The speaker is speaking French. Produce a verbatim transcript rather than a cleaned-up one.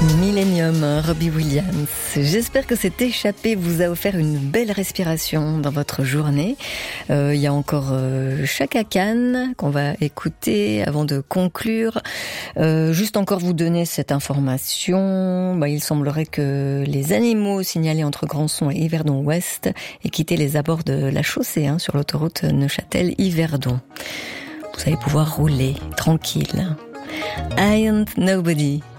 Millennium, Robbie Williams. J'espère que cet échappé vous a offert une belle respiration dans votre journée. Euh, il y a encore euh, Chaka Khan qu'on va écouter avant de conclure. Euh, juste encore vous donner cette information. Bah, il semblerait que les animaux signalés entre Grandson et Yverdon-Ouest aient quitté les abords de la chaussée hein, sur l'autoroute Neuchâtel-Yverdon. Vous allez pouvoir rouler tranquille. I Ain't Nobody.